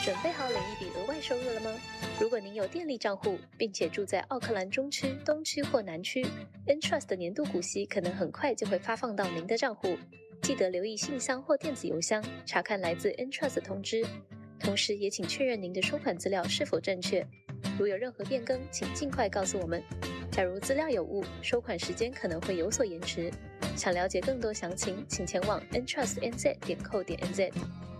准备好领一笔额外收入了吗？如果您有电力账户，并且住在奥克兰中区、东区或南区 ，Entrust 的年度股息可能很快就会发放到您的账户。记得留意信箱或电子邮箱，查看来自 Entrust 的通知。同时，也请确认您的收款资料是否正确。如有任何变更，请尽快告诉我们。假如资料有误，收款时间可能会有所延迟。想了解更多详情，请前往 entrustnz.co.nz。